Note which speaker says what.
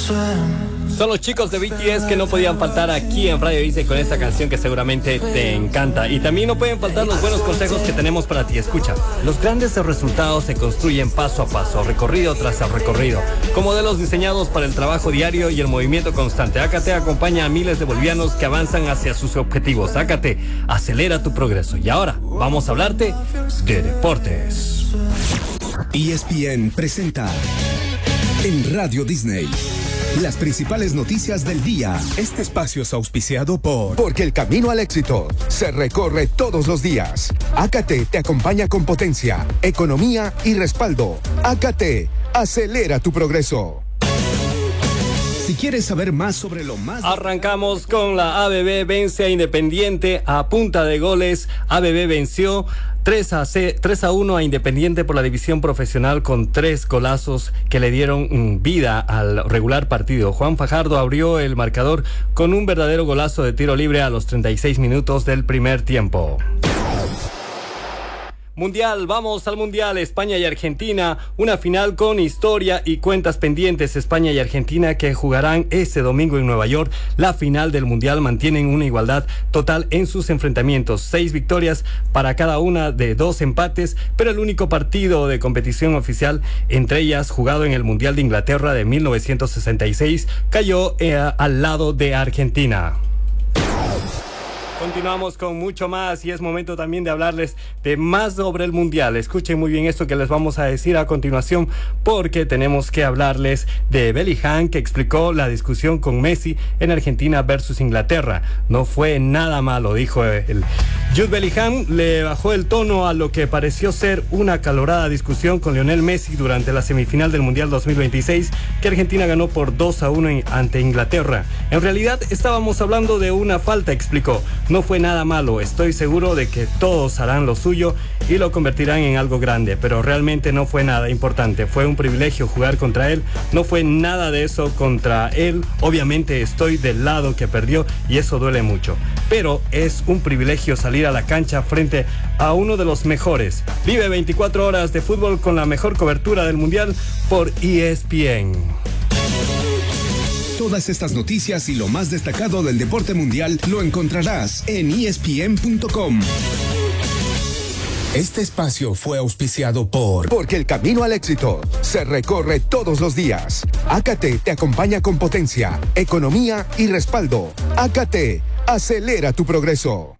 Speaker 1: Son los chicos de BTS que no podían faltar aquí en Radio Disney con esta canción que seguramente te encanta. Y también no pueden faltar los buenos consejos que tenemos para ti. Escucha, los grandes resultados se construyen paso a paso, recorrido tras recorrido, con modelos diseñados para el trabajo diario y el movimiento constante. AKT acompaña a miles de bolivianos que avanzan hacia sus objetivos. AKT, acelera tu progreso. Y ahora vamos a hablarte de deportes.
Speaker 2: ESPN presenta en Radio Disney las principales noticias del día. Este espacio es auspiciado por...
Speaker 3: Porque el camino al éxito se recorre todos los días. AKT te acompaña con potencia, economía y respaldo. AKT, acelera tu progreso.
Speaker 2: Si quieres saber más sobre lo más...
Speaker 1: Arrancamos con la ABB vence a Independiente a punta de goles. ABB venció 3-1 a Independiente por la división profesional con 3 golazos que le dieron vida al regular partido. Juan Fajardo abrió el marcador con un verdadero golazo de tiro libre a los 36 minutos del primer tiempo. Mundial, vamos al Mundial, España y Argentina, una final con historia y cuentas pendientes. España y Argentina que jugarán este domingo en Nueva York. La final del Mundial mantienen una igualdad total en sus enfrentamientos, 6 victorias para cada una de 2 empates, pero el único partido de competición oficial entre ellas jugado en el Mundial de Inglaterra de 1966 cayó al lado de Argentina. Continuamos con mucho más y es momento también de hablarles de más sobre el Mundial. Escuchen muy bien esto que les vamos a decir a continuación, porque tenemos que hablarles de Bellingham, que explicó la discusión con Messi en Argentina versus Inglaterra. No fue nada malo, dijo él. Jude Bellingham le bajó el tono a lo que pareció ser una acalorada discusión con Lionel Messi durante la semifinal del Mundial 2026, que Argentina ganó por 2-1 ante Inglaterra. En realidad estábamos hablando de una falta, explicó. No fue nada malo, estoy seguro de que todos harán lo suyo y lo convertirán en algo grande, pero realmente no fue nada importante. Fue un privilegio jugar contra él, no fue nada de eso contra él. Obviamente estoy del lado que perdió y eso duele mucho, pero es un privilegio salir a la cancha frente a uno de los mejores. Vive 24 horas de fútbol con la mejor cobertura del Mundial por ESPN.
Speaker 2: Todas estas noticias y lo más destacado del deporte mundial lo encontrarás en ESPN.com. Este espacio fue auspiciado por...
Speaker 3: Porque el camino al éxito se recorre todos los días. AKT te acompaña con potencia, economía y respaldo. AKT, acelera tu progreso.